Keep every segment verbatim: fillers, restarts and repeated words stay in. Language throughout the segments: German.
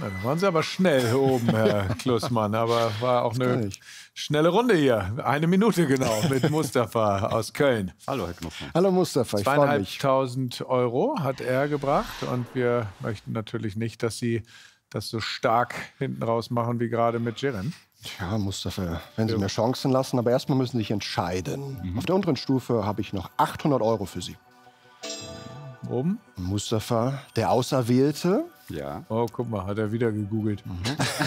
Ja, da waren Sie aber schnell hier oben, Herr Klussmann. Aber war auch eine schnelle Runde hier. Eine Minute genau mit Mustafa aus Köln. Hallo, Herr Klussmann. Hallo, Mustafa. Ich freue mich. Zweieinhalbtausend Euro hat er gebracht. Und wir möchten natürlich nicht, dass Sie das so stark hinten raus machen wie gerade mit Jeren. Ja, Mustafa, wenn Sie ja. mir Chancen lassen. Aber erstmal müssen Sie sich entscheiden. Mhm. Auf der unteren Stufe habe ich noch achthundert Euro für Sie. Oben? Mustafa, der Auserwählte. Ja. Oh, guck mal, hat er wieder gegoogelt. Mhm.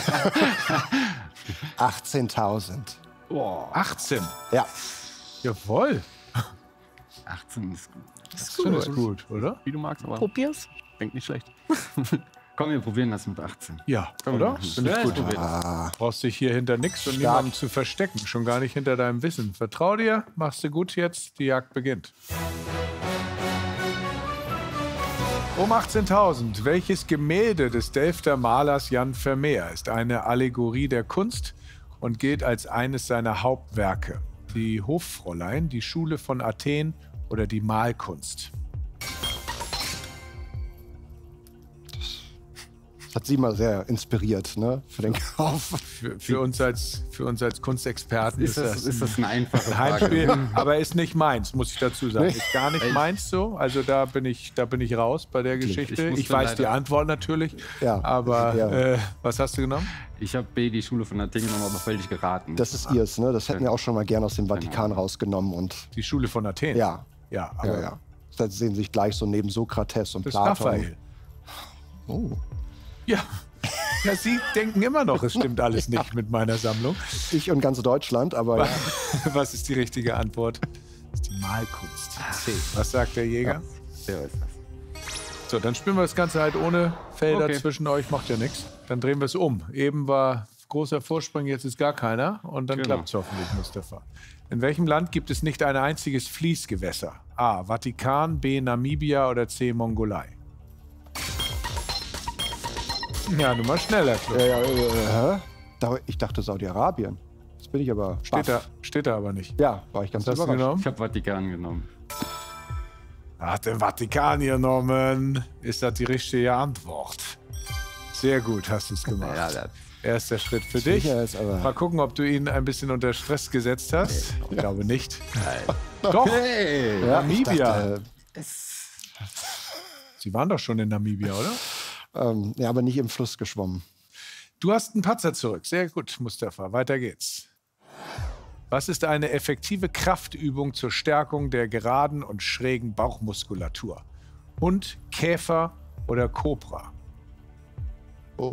achtzehntausend. Oh, achtzehn? Ja. Jawohl. achtzehn ist gut. Das ist gut, ist gut, oder? Wie du magst, aber probier's. Denk nicht schlecht. Komm, wir probieren das mit achtzehn. Ja, Komm, oder? Finde ich gut. Ah. Brauchst dich hier hinter nichts und niemandem zu verstecken. Schon gar nicht hinter deinem Wissen. Vertrau dir, machst du gut jetzt, die Jagd beginnt. Um achtzehntausend. Welches Gemälde des Delfter Malers Jan Vermeer ist eine Allegorie der Kunst und gilt als eines seiner Hauptwerke? Die Hoffräulein, die Schule von Athen oder die Malkunst? Das hat Sie mal sehr inspiriert, ne? Für den Kauf. Für, für, uns, als, für uns als Kunstexperten ist, ist, das, das, ist das eine einfache Heimspiel, aber ist nicht meins, muss ich dazu sagen. Ist gar nicht meins so. Also da bin ich, da bin ich raus bei der Geschichte. Ich, ich weiß die Antwort natürlich. Ja, aber ja. Äh, was hast du genommen? Ich habe B, die Schule von Athen genommen, aber völlig geraten. Das ist ihrs, ne? Das hätten wir auch schon mal gerne aus dem Vatikan genau. rausgenommen. Und die Schule von Athen? Ja. Ja, aber ja, ja. Da sehen Sie sich gleich so neben Sokrates und das Platon. Ist Raphael. Oh. Ja. Ja, Sie denken immer noch, es stimmt alles nicht mit meiner Sammlung. Ich und ganz Deutschland, aber ja. Was ist die richtige Antwort? Das ist die Malkunst. C. Was sagt der Jäger? Ja, der ist das. So, dann spielen wir das Ganze halt ohne Felder okay. zwischen euch, macht ja nichts. Dann drehen wir es um. Eben war großer Vorsprung, jetzt ist gar keiner. Und dann genau. klappt es hoffentlich, Mustafa. In welchem Land gibt es nicht ein einziges Fließgewässer? A. Vatikan, B. Namibia oder C. Mongolei? Ja, nun mal schneller. Ja, ja, äh, ich dachte Saudi-Arabien. Jetzt bin ich aber steht da, steht da aber nicht. Ja, war ich ganz Was hast du genommen? Ich habe Vatikan genommen. Hat den Vatikan genommen. Ist das die richtige Antwort? Sehr gut hast du es gemacht. Ja, das Erster Schritt für dich. Ist, aber mal gucken, ob du ihn ein bisschen unter Stress gesetzt hast. Nee. Ich glaube nicht. Nein. Doch. Hey. Ja, Namibia. Dachte, Sie waren doch schon in Namibia, oder? Ähm, ja, aber nicht im Fluss geschwommen. Du hast einen Patzer zurück. Sehr gut, Mustafa. Weiter geht's. Was ist eine effektive Kraftübung zur Stärkung der geraden und schrägen Bauchmuskulatur? Hund, Käfer oder Kobra? Oh.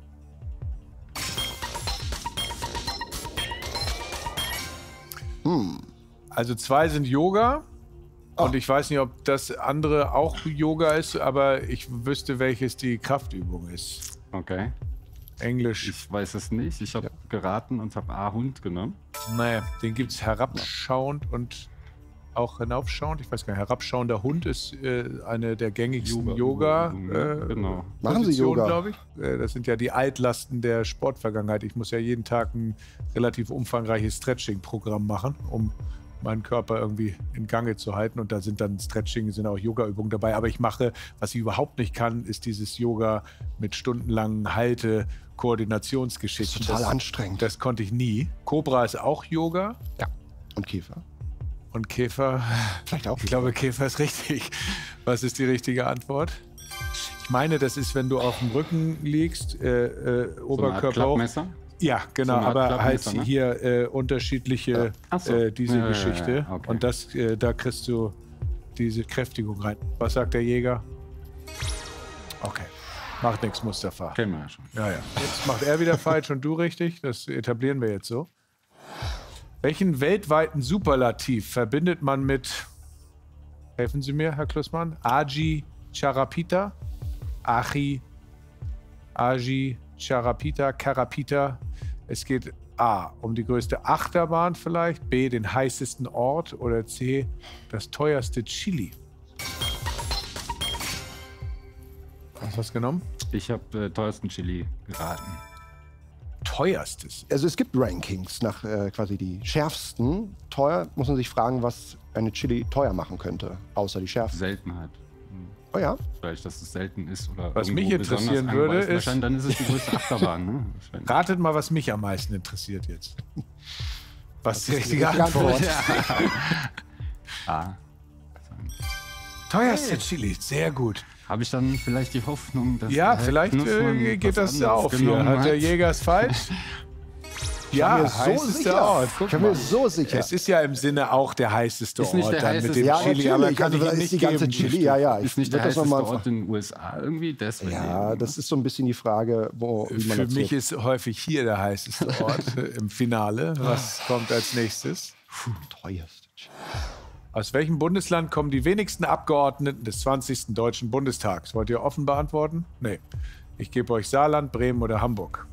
Hm. Also zwei sind Yoga. Oh. Und ich weiß nicht, ob das andere auch Yoga ist, aber ich wüsste, welches die Kraftübung ist. Okay. Englisch. Ich weiß es nicht. Ich habe ja. geraten und habe A-Hund genommen. Naja, den gibt es herabschauend und auch hinaufschauend. Ich weiß gar nicht, herabschauender Hund ist äh, eine der gängigsten Yoga. Yoga äh, genau. Machen Sie Yoga? Glaube ich. Äh, das sind ja die Altlasten der Sportvergangenheit. Ich muss ja jeden Tag ein relativ umfangreiches Stretching-Programm machen, um meinen Körper irgendwie in Gange zu halten. Und da sind dann Stretching, sind auch Yoga-Übungen dabei. Aber ich mache, was ich überhaupt nicht kann, ist dieses Yoga mit stundenlangen Halte, Koordinationsgeschichten. Total das, anstrengend. Das konnte ich nie. Cobra ist auch Yoga. Ja. Und Käfer. Und Käfer? Vielleicht auch. Ich glaube, Käfer ist richtig. Was ist die richtige Antwort? Ich meine, das ist, wenn du auf dem Rücken liegst, äh, äh, Oberkörper so hoch. Ja, genau, so aber halt ne? hier äh, unterschiedliche, ja. so. äh, diese ja, Geschichte. Ja, ja, okay. Und das, äh, da kriegst du diese Kräftigung rein. Was sagt der Jäger? Okay, macht nichts, Mustafa. Kennen wir ja schon. Ja, ja. Jetzt macht er wieder falsch und du richtig. Das etablieren wir jetzt so. Welchen weltweiten Superlativ verbindet man mit, helfen Sie mir, Herr Klussmann, Aji Charapita, Achi, Aji Charapita, Karapita. Es geht A, um die größte Achterbahn vielleicht, B, den heißesten Ort oder C, das teuerste Chili. Was hast du genommen? Ich habe äh, teuersten Chili geraten. Teuerstes? Also es gibt Rankings nach äh, quasi die schärfsten. Teuer muss man sich fragen, was eine Chili teuer machen könnte, außer die Schärfe. Seltenheit. Oh ja? Vielleicht, dass es selten ist. Oder Was irgendwo mich interessieren besonders würde, angeweist. ist- Wahrscheinlich dann ist es die größte Achterbahn. Ne? Wahrscheinlich. Ratet mal, was mich am meisten interessiert jetzt. Was ist die ist die richtige richtige Antwort? Antwort. Ah, Teuerste Chili, sehr gut. habe ich dann vielleicht die Hoffnung, dass Ja, der Herr vielleicht Knussmann äh, geht was das anderes auf hier. genommen Hat der hat? Jäger es falsch? Ja, mir so heißester sicher. Ort. Guck Ich bin mir mal. so sicher. Es ist ja im Sinne auch der heißeste Ist nicht Ort der dann mit heißeste dem Ja, Chili, aber natürlich. kann Also ich da ihm ist nicht die ganze geben. Chili. Ja, ja. Ich Ist nicht würd der das noch heißeste mal Ort in den U S A irgendwie? Deswegen. Ja, das ist so ein bisschen die Frage, wo, wie man Für das mich sieht. ist häufig hier der heißeste Ort äh, im Finale. Was kommt als nächstes? Teuerste. Aus welchem Bundesland kommen die wenigsten Abgeordneten des zwanzigsten Deutschen Bundestags? Wollt ihr offen beantworten? Nee. Ich gebe euch Saarland, Bremen oder Hamburg.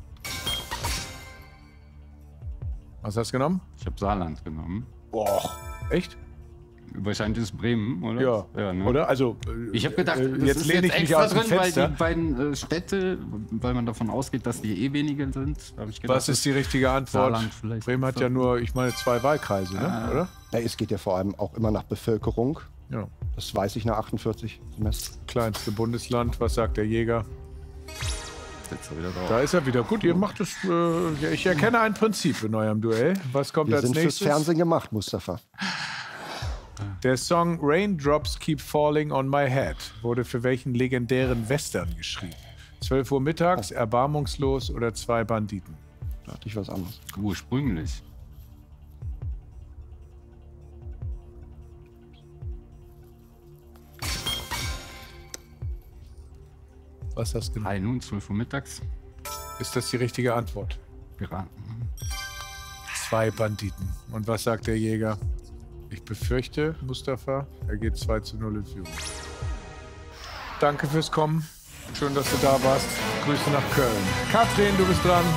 Was hast du genommen? Ich habe Saarland genommen. Boah. Echt? Wahrscheinlich ist es Bremen, oder? Ja. ja ne? Oder? Also, äh, Ich habe gedacht, äh, das jetzt ist lehne jetzt ich mich extra aus dem drin, weil Fenster. die beiden äh, Städte, weil man davon ausgeht, dass die eh wenige sind. Hab ich gedacht, Was ist die richtige Antwort? Saarland vielleicht. Bremen hat ja nur, ich meine, zwei Wahlkreise, ne? Ah. oder? Ja, es geht ja vor allem auch immer nach Bevölkerung. Ja. Das weiß ich nach achtundvierzig Semestern. Kleinste Bundesland. Was sagt der Jäger? jetzt wieder drauf. Da ist er wieder. Gut, ihr macht es. Äh, ich erkenne ein Prinzip in eurem Duell. Was kommt Wir als sind fürs nächstes? Fernsehen gemacht, Mustafa. Der Song Raindrops Keep Falling on My Head wurde für welchen legendären Western geschrieben? zwölf Uhr mittags, Erbarmungslos oder Zwei Banditen? Da hatte ich was anderes. Ursprünglich. Was hast du genommen? Drei nun, zwölf Uhr mittags. Ist das die richtige Antwort? Geraten. Zwei Banditen. Und was sagt der Jäger? Ich befürchte, Mustafa, er geht zwei zu null in Führung. Danke fürs Kommen. Schön, dass du da warst. Grüße nach Köln. Katrin, du bist dran.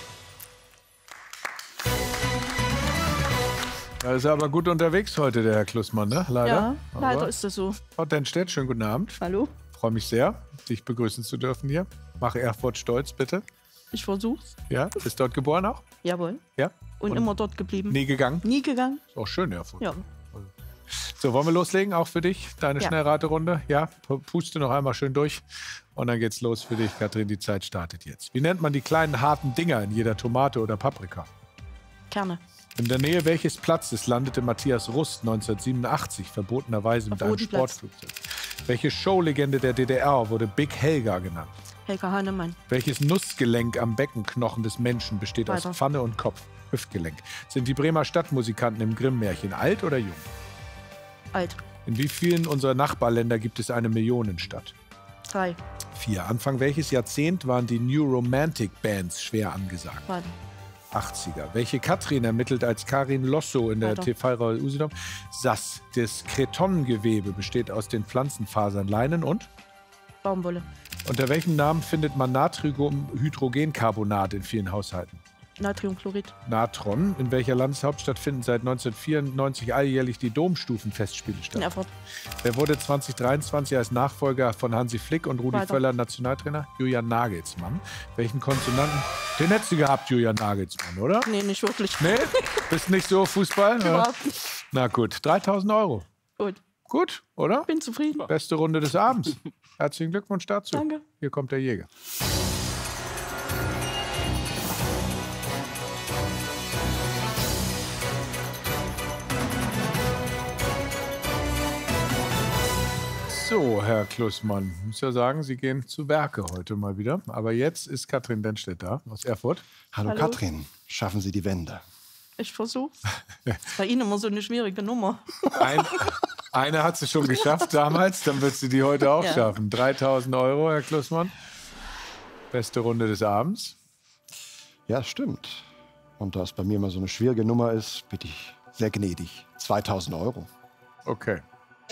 Da ist er aber gut unterwegs heute, der Herr Klussmann, ne? Leider. Ja, Aber leider ist das so. Frau Dennstedt, schönen guten Abend. Hallo? Freue mich sehr, dich begrüßen zu dürfen hier. Mach Erfurt stolz, bitte. Ich versuch's. Ja, bist dort geboren auch? Jawohl. Ja. Und, immer dort geblieben. Nie gegangen? Nie gegangen. Ist auch schön, Erfurt. Ja. So, wollen wir loslegen, auch für dich, deine Ja. Schnellraterunde? Ja, puste noch einmal schön durch und dann geht's los für dich, Katrin, die Zeit startet jetzt. Wie nennt man die kleinen harten Dinger in jeder Tomate oder Paprika? Kerne. In der Nähe welches Platzes landete Matthias Rust neunzehnhundertsiebenundachtzig verbotenerweise mit Auf einem Rotenplatz. Sportflugzeug? Welche Showlegende der D D R wurde Big Helga genannt? Helga Hahnemann. Welches Nussgelenk am Beckenknochen des Menschen besteht aus Weiter. Pfanne und Kopf? Hüftgelenk. Sind die Bremer Stadtmusikanten im Grimm-Märchen alt oder jung? Alt. In wie vielen unserer Nachbarländer gibt es eine Millionenstadt? Drei. Vier. Anfang welches Jahrzehnt waren die New Romantic Bands schwer angesagt? Weiter. achtziger. Welche Katrin ermittelt als Karin Losso in der Weiter. T V-Reihe Usedom? Sass. Das Kretonnengewebe besteht aus den Pflanzenfasern Leinen und? Baumwolle. Unter welchem Namen findet man Natriumhydrogencarbonat in vielen Haushalten? Natriumchlorid. Natron. In welcher Landeshauptstadt finden seit neunzehnhundertvierundneunzig alljährlich die Domstufenfestspiele In statt? Erfurt. Wer wurde zwanzig dreiundzwanzig als Nachfolger von Hansi Flick und Rudi Weiter. Völler Nationaltrainer? Julian Nagelsmann. Welchen Konsonanten? Den hättest du gehabt, Julian Nagelsmann, oder? Nee, nicht wirklich. Nee? Bist nicht so Fußball? Ja. Überhaupt nicht. Na gut, dreitausend Euro. Gut. Gut, oder? Bin zufrieden. Beste Runde des Abends. Herzlichen Glückwunsch dazu. Danke. Hier kommt der Jäger. So, Herr Klussmann, ich muss ja sagen, Sie gehen zu Werke heute mal wieder. Aber jetzt ist Katrin Dennstedt da aus Erfurt. Hallo, Hallo. Katrin, schaffen Sie die Wende. Ich versuch's. Ist bei Ihnen immer so eine schwierige Nummer. Ein, eine hat sie schon geschafft damals, dann wird sie die heute auch Ja. schaffen. dreitausend Euro, Herr Klussmann. Beste Runde des Abends. Ja, stimmt. Und da es bei mir immer so eine schwierige Nummer ist, bitte ich sehr gnädig. zweitausend Euro. Okay.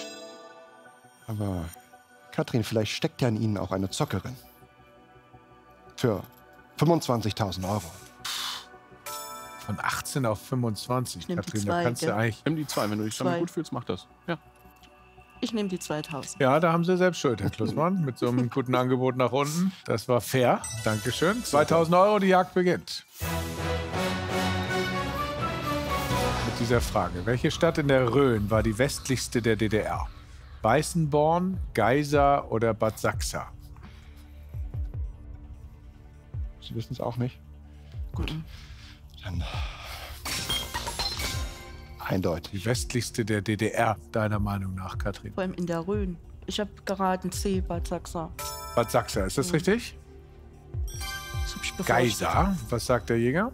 Aber Katrin, vielleicht steckt ja in Ihnen auch eine Zockerin. Für fünfundzwanzigtausend Euro. Von achtzehn auf fünfundzwanzig, Ich nehm die Katrin, da zwei, kannst du gell? eigentlich. Nimm die zwei, wenn du dich damit Zwei. gut fühlst, mach das. Ja. Ich nehme die zweitausend. Ja, da haben Sie selbst Schuld, Herr Klussmann, mit so einem guten Angebot nach unten. Das war fair. Dankeschön. zweitausend Euro, die Jagd beginnt. Mit dieser Frage. Welche Stadt in der Rhön war die westlichste der D D R? Weißenborn, Geisa oder Bad Sachsa? Sie wissen es auch nicht. Gut. Dann eindeutig. Die westlichste der D D R, deiner Meinung nach, Katrin? Vor allem in der Rhön. Ich habe geraten C, Bad Sachsa. Bad Sachsa, ist das richtig? Das hab ich befürchtet. Geisa, was sagt der Jäger?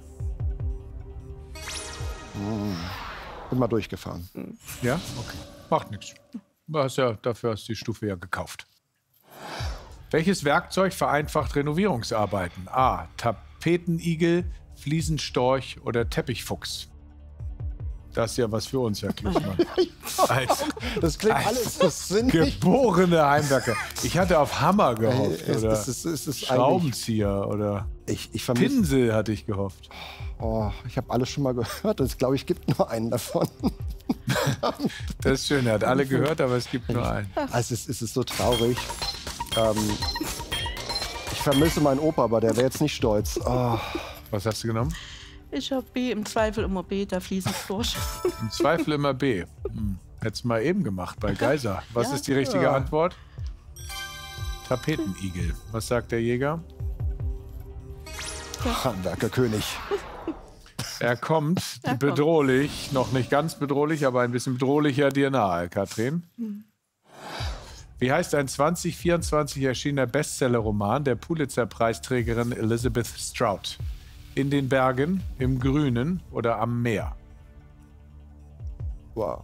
Bin mal durchgefahren. Ja, okay. Macht nichts. Hast ja, dafür hast du die Stufe ja gekauft. Welches Werkzeug vereinfacht Renovierungsarbeiten? A. Tapetenigel, Fliesenstorch oder Teppichfuchs? Das ist ja was für uns, Herr Klischmann. Als, Das klingt als alles so sinnig. geborene Heimwerker. Ich hatte auf Hammer gehofft. Es- Oder es ist- es ist Schraubenzieher oder Ich, ich vermisse. Pinsel hatte ich gehofft. Oh, ich habe alles schon mal gehört und ich glaube, ich gibt nur einen davon. Das ist schön, er hat alle gehört, aber es gibt nur einen. Also es, es ist so traurig. Ähm, ich vermisse meinen Opa, aber der wäre jetzt nicht stolz. Oh, Was hast du genommen? Ich habe B, im Zweifel immer B, da fließen durch. Im Zweifel immer B. Hm. Hättest mal eben gemacht bei Geisa. Was Ja. ist die richtige Ja. Antwort? Tapetenigel. Was sagt der Jäger? Handwerkerkönig. Er kommt bedrohlich, noch nicht ganz bedrohlich, aber ein bisschen bedrohlicher dir nahe, Katrin. Wie heißt ein zwanzig vierundzwanzig erschienener Bestseller-Roman der Pulitzer-Preisträgerin Elizabeth Strout? In den Bergen, im Grünen oder am Meer? Wow.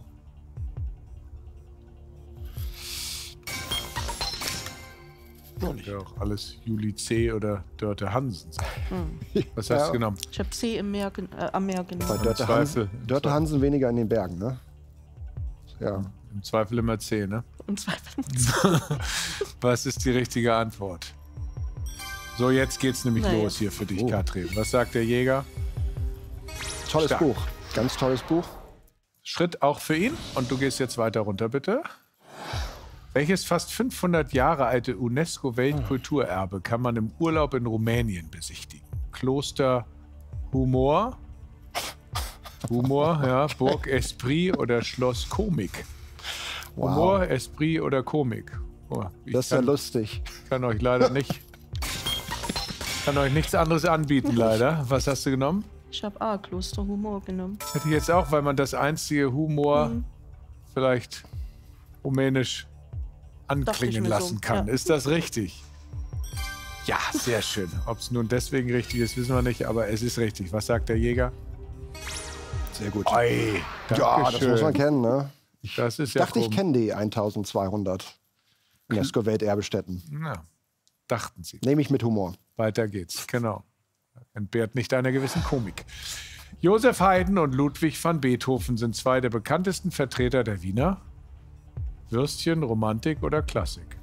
Könnte auch alles Juli C. oder Dörte Hansen sein. Was hast Ja. du genommen? Ich habe C im Meer, gen- äh, am Meer Bei genommen. Dörte Zweifel. Hansen, Im Dörte Zweifel. Hansen weniger in den Bergen, ne? Ja. Im Zweifel immer C, ne? Im Zweifel. Was ist die richtige Antwort? So, jetzt geht's nämlich Naja. los hier für dich, Oh. Katrin. Was sagt der Jäger? Tolles Stark. Buch. Ganz tolles Buch. Schritt auch für ihn. Und du gehst jetzt weiter runter, bitte. Welches fast fünfhundert Jahre alte UNESCO-Weltkulturerbe kann man im Urlaub in Rumänien besichtigen? Kloster Humor, Humor, ja, Burg Esprit oder Schloss Komik? Wow. Humor, Esprit oder Komik? Oh, ich Das ist ja kann, lustig. kann euch leider nicht, kann euch nichts anderes anbieten, leider. Was hast du genommen? Ich habe A, Kloster Humor genommen. Hätte ich jetzt auch, weil man das einzige Humor Mhm. vielleicht rumänisch Dachte ich anklingen mir lassen so, kann. ja. Ist das richtig? Ja, sehr schön. Ob es nun deswegen richtig ist, wissen wir nicht, aber es ist richtig. Was sagt der Jäger? Sehr gut. Oi, Ja, das muss man kennen, ne? Das ist Ich ja dachte, ich krumm. kenne die eintausendzweihundert UNESCO-Welterbestätten. Na, dachten Sie. Nehme ich mit Humor. Weiter geht's. Genau. Entbehrt nicht einer gewissen Komik. Josef Haydn und Ludwig van Beethoven sind zwei der bekanntesten Vertreter der Wiener Würstchen, Romantik oder Klassik.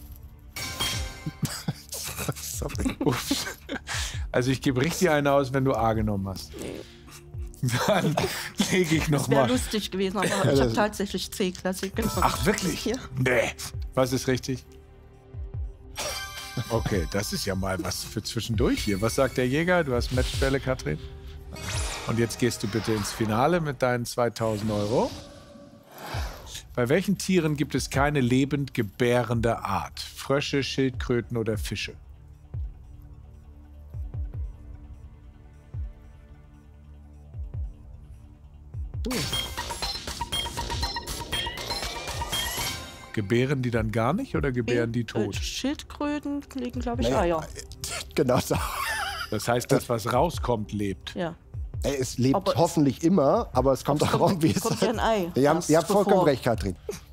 Ups. Also ich gebe richtig einen aus, wenn du A genommen hast. Dann lege ich noch Das wäre mal. lustig gewesen, aber ich habe tatsächlich C-Klassik genommen. Ach wirklich? Ja. Nee. Was ist richtig? Okay, das ist ja mal was für zwischendurch hier. Was sagt der Jäger? Du hast Matchbälle, Katrin. Und jetzt gehst du bitte ins Finale mit deinen zweitausend Euro. Bei welchen Tieren gibt es keine lebend gebärende Art? Frösche, Schildkröten oder Fische? Gebären die dann gar nicht oder gebären die Äh, tot? Schildkröten legen, glaube ich, Naja, Eier. Genau so. Das heißt, das, was rauskommt, lebt. Ja. Ey, es lebt Aber es- hoffentlich immer, aber es kommt Es auch kommt- an, wie es es kommt ja ein Ei. Ihr habt, erst ihr habt vollkommen bevor- recht, Katrin.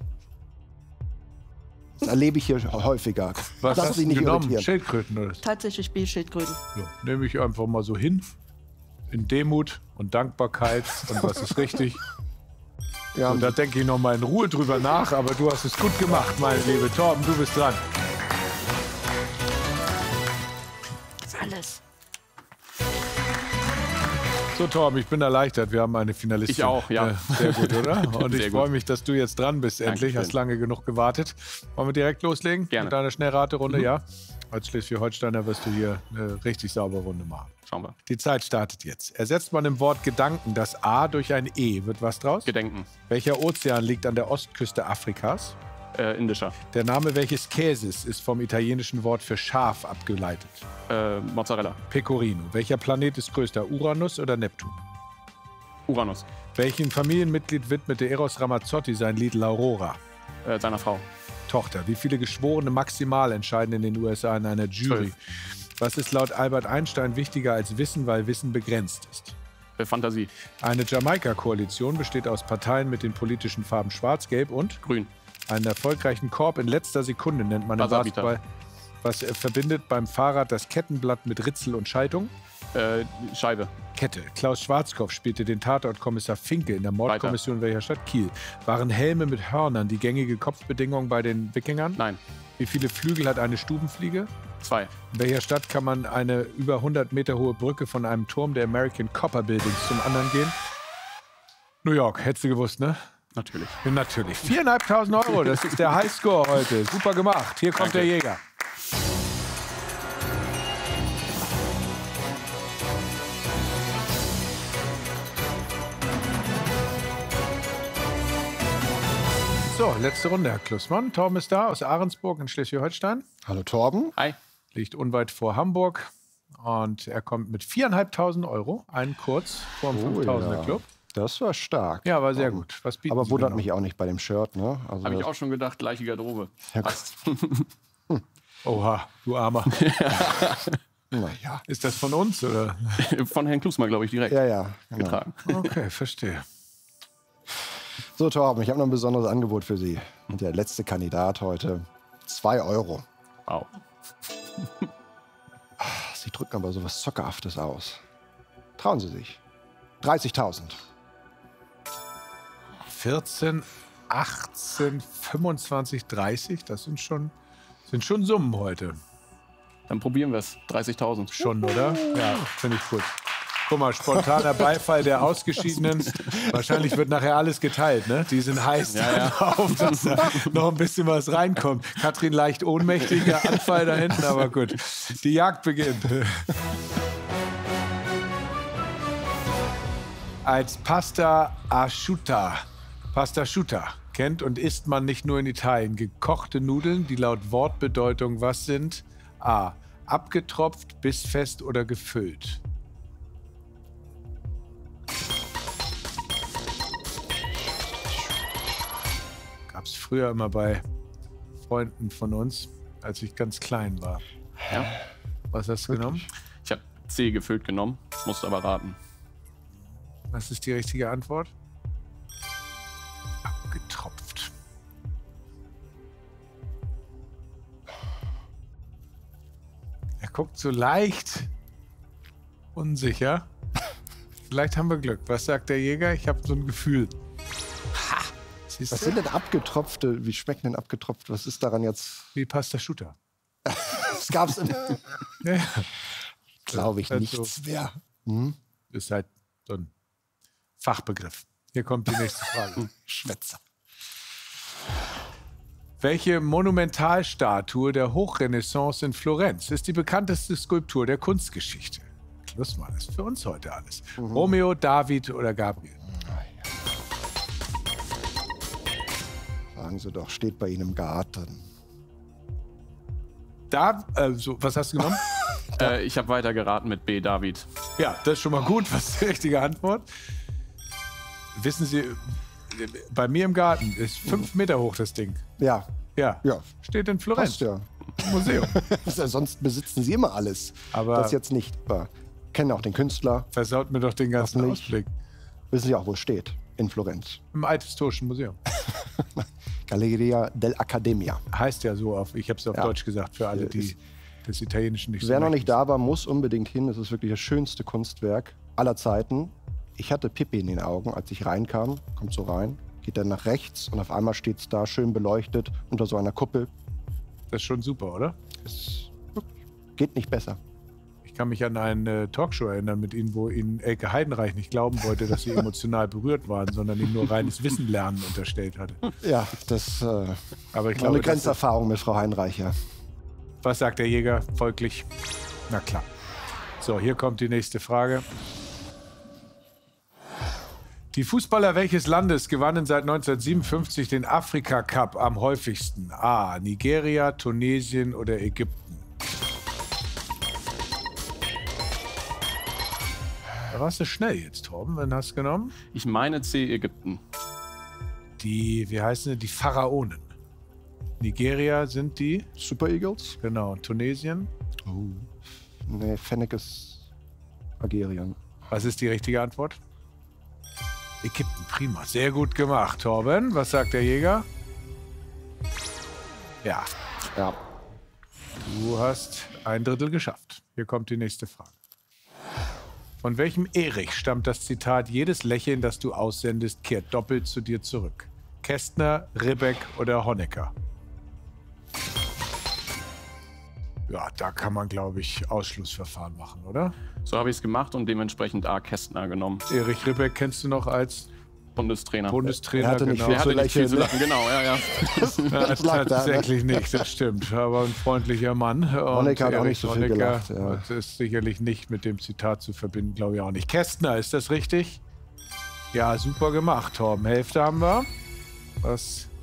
Das erlebe ich hier häufiger. Was Lass hast dich du nicht genommen? irritieren. Schildkröten oder? Tatsächlich B-Schildkröten. Ja, nehme ich einfach mal so hin. In Demut und Dankbarkeit. Und was ist richtig? Ja, Und da denke ich noch mal in Ruhe drüber nach. Aber du hast es gut gemacht, meine Liebe. Torben, du bist dran. Alles. So, Torben, ich bin erleichtert. Wir haben eine Finalistin. Ich auch, ja. Äh, sehr gut, oder? Und ich Sehr freue gut. mich, dass du jetzt dran bist. Endlich. Dankeschön. Hast lange genug gewartet. Wollen wir direkt loslegen? Gerne. Mit deiner Schnellraterunde, ja? Als Schleswig-Holsteiner wirst du hier eine richtig saubere Runde machen. Schauen wir. Die Zeit startet jetzt. Ersetzt man im Wort Gedanken das A durch ein E, wird was draus? Gedenken. Welcher Ozean liegt an der Ostküste Afrikas? Äh, indischer. Der Name welches Käses ist vom italienischen Wort für Schaf abgeleitet? Äh, Mozzarella. Pecorino. Welcher Planet ist größter, Uranus oder Neptun? Uranus. Welchem Familienmitglied widmete Eros Ramazzotti sein Lied L'Aurora? Äh, seiner Frau. Tochter. Wie viele Geschworene maximal entscheiden in den U S A in einer Jury? Zwölf. Was ist laut Albert Einstein wichtiger als Wissen, weil Wissen begrenzt ist? Äh, Fantasie. Eine Jamaika-Koalition besteht aus Parteien mit den politischen Farben Schwarz, Gelb und Grün. einen erfolgreichen Korb in letzter Sekunde nennt man im Buzzerbeater. Basketball. Was äh, verbindet beim Fahrrad das Kettenblatt mit Ritzel und Schaltung? Äh, Scheibe. Kette. Klaus Schwarzkopf spielte den Tatortkommissar Finke in der Mordkommission welcher Stadt? Kiel. Waren Helme mit Hörnern die gängige Kopfbedingung bei den Wikingern? Nein. Wie viele Flügel hat eine Stubenfliege? Zwei. In welcher Stadt kann man eine über hundert Meter hohe Brücke von einem Turm der American Copper Buildings zum anderen gehen? New York, hättest du gewusst, ne? Natürlich. Ja, natürlich. viertausendfünfhundert Euro, das ist der Highscore heute. Super gemacht. Hier kommt Danke. der Jäger. So, letzte Runde, Herr Klussmann. Torben ist da aus Ahrensburg in Schleswig-Holstein. Hallo Torben. Hi. Liegt unweit vor Hamburg. Und er kommt mit viertausendfünfhundert Euro, einen kurz vor dem Oh, fünftausender ja. Club. Das war stark. Ja, war sehr gut. Was bieten Aber Sie wundert genau? mich auch nicht bei dem Shirt, ne? Also Habe ich das- auch schon gedacht, gleiche Garderobe. Ja, Passt. Oha, du Armer. Naja. Ist das von uns, oder? Von Herrn Klusmann, glaube ich, direkt Ja, ja. Genau. getragen. Okay, verstehe. So, Torben, ich habe noch ein besonderes Angebot für Sie. Und der letzte Kandidat heute. Zwei Euro. Wow. Sie drücken aber sowas Zockerhaftes aus. Trauen Sie sich. dreißigtausend. vierzehn, achtzehn, fünfundzwanzig, dreißig, das sind schon, sind schon Summen heute. Dann probieren wir es. dreißigtausend. Schon, oder? Ja, finde ich gut. Guck mal, spontaner Beifall der Ausgeschiedenen. Wahrscheinlich wird nachher alles geteilt, ne? Die sind heiß Ja, darauf, dass da noch ein bisschen was reinkommt. Katrin leicht ohnmächtiger Anfall da hinten, aber gut. Die Jagd beginnt. Als Pasta asciutta, Pasta asciutta, kennt und isst man nicht nur in Italien gekochte Nudeln, die laut Wortbedeutung was sind? A. Abgetropft, bissfest oder gefüllt? Gab's früher immer bei Freunden von uns, als ich ganz klein war. Ja. Was hast du genommen? Ich habe C gefüllt genommen, musste aber raten. Was ist die richtige Antwort? Abgetropft. Er guckt so leicht unsicher. Vielleicht haben wir Glück. Was sagt der Jäger? Ich habe so ein Gefühl. Ha! Siehst Was du? sind denn abgetropfte? Wie schmecken denn abgetropft? Was ist daran jetzt? Wie Pasta Asciutta. Das gab's in. Ja, ja. Glaube ich Also- nichts mehr. Ist halt so ein Fachbegriff. Hier kommt die nächste Frage. Schwätzer. Welche Monumentalstatue der Hochrenaissance in Florenz ist die bekannteste Skulptur der Kunstgeschichte? Klussmann, das ist für uns heute alles. Romeo, David oder Gabriel? Sagen Sie doch, steht bei Ihnen im Garten. Da, äh, so, was hast du genommen? Äh, ich habe weiter geraten mit B, David. Ja, das ist schon mal gut. Was ist die richtige Antwort? Wissen Sie, bei mir im Garten ist fünf Meter hoch das Ding. Ja, Ja, ja, steht in Florenz. passt ja. Im Museum. Sonst besitzen Sie immer alles. Aber- das jetzt nicht. Aber kennen auch den Künstler. Versaut mir doch den ganzen Hoffentlich. Ausblick. Wissen Sie auch, wo es steht? In Florenz. Im Althistorischen Museum. Galleria dell'Accademia. Heißt ja so auf, ich habe es auf Ja. Deutsch gesagt, für alle, Ja, die ist- des Italienischen nicht so Wer noch mächtig nicht da war, muss unbedingt hin. Es ist wirklich das schönste Kunstwerk aller Zeiten. Ich hatte Pippi in den Augen, als ich reinkam. Kommt so rein, geht dann nach rechts und auf einmal steht es da schön beleuchtet unter so einer Kuppel. Das ist schon super, oder? Es geht nicht besser. Ich kann mich an eine Talkshow erinnern mit Ihnen, wo Ihnen Elke Heidenreich nicht glauben wollte, dass Sie emotional berührt waren, sondern ihm nur reines Wissen lernen unterstellt hatte. Ja, das äh, Aber ich war eine glaube, das ist, Grenzerfahrung mit Frau Heinreicher. was sagt der Jäger folglich? Na klar. So, hier kommt die nächste Frage. Die Fußballer welches Landes gewannen seit neunzehnhundertsiebenundfünfzig den Afrika-Cup am häufigsten? A. Nigeria, Tunesien oder Ägypten? Da warst du schnell jetzt, Torben. Wen hast du genommen? Ich meine C, Ägypten. Die, wie heißen die? Die Pharaonen. Nigeria sind die? Super Eagles? Genau. Und Tunesien? Oh. Nee, Fennec ist Algerien. Was ist die richtige Antwort? Ägypten, prima. Sehr gut gemacht, Torben. Was sagt der Jäger? Ja, Ja. du hast ein Drittel geschafft. Hier kommt die nächste Frage. Von welchem Erich stammt das Zitat, jedes Lächeln, das du aussendest, kehrt doppelt zu dir zurück? Kästner, Ribbeck oder Honecker? Ja, da kann man, glaube ich, Ausschlussverfahren machen, oder? So habe ich es gemacht und dementsprechend A. Kästner genommen. Erich Ribbeck kennst du noch als Bundestrainer. Bundestrainer, Er hatte nicht genau. viel Der zu hatte nicht viel zu lächeln, lachen, genau, ja, ja. Ja, Das lag da, ne? tatsächlich nicht, das stimmt. Aber ein freundlicher Mann. Und Honecker hat auch Erich nicht so viel Honecker gelacht, ja. Das ist sicherlich nicht mit dem Zitat zu verbinden, glaube ich auch nicht. Kästner, ist das richtig? Ja, super gemacht, Torben. Hälfte haben wir. Was